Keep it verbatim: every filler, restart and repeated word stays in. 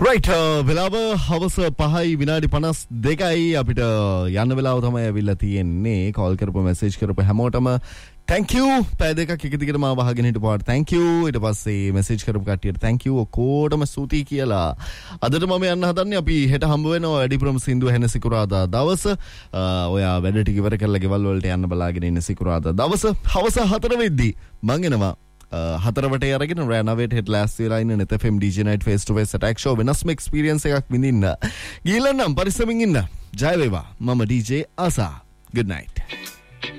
right වෙලාව හවස පහයි විනාඩි පනස් දෙකයි අපිට යන්න වෙලාව තමයි ඇවිල්ලා තියෙන්නේ කෝල් කරපු මැසේජ් කරපු හැමෝටම thank you පැය දෙකක් එක දිගට මාව අහගෙන හිටපුවාට thank you ඊට පස්සේ මැසේජ් කරපු කට්ටියට thank you ඔක්කොටම ස්තුතියි කියලා අදට මම යන්න හදන්නේ අපි හෙට හම්බ වෙනවා වැඩිපුරම සින්දුව හෙන සිකුරාදා දවස ඔයා වැඩ ටික ඉවර කරලා ගෙවල් වලට යන්න බලාගෙන ඉන්න සිකුරාදා දවස හවස හතර වෙද්දී මං එනවා හතරවට අරගෙන රැනවේට් හෙඩ් ලෑස්ති වෙලා ඉන්න net F M D J night face to face attack show වෙනස්ම experience එකක් විඳින්න ගිහලා නම් පරිස්සමින් ඉන්න ජය වේවා මම D J ආසා good night